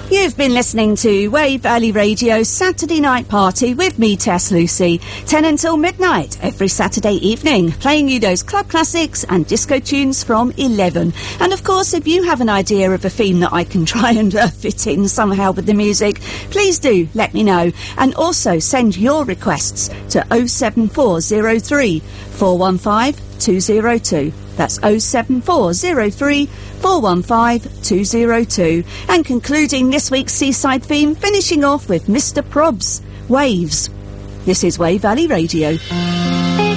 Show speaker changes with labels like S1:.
S1: You've been listening to Wave Valley Radio Saturday Night Party with me, Tess Lucy, 10 until midnight every Saturday evening, playing you those club classics and disco tunes from 11. And of course, if you have an idea of a theme that I can try and fit in somehow with the music, please do let me know. And also send your requests to 07403 415 202. That's 07403 415 202. And concluding this week's Seaside theme, finishing off with Mr. Probs, Waves. This is Wave Valley Radio.